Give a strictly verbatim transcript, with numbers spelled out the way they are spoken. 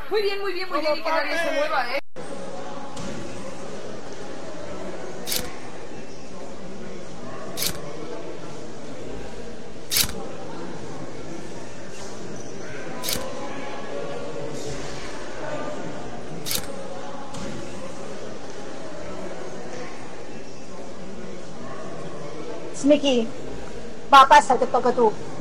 Muy bien, muy bien, muy bien. Y que nadie se mueva, ¿eh? Mickey, papas, te toca tú.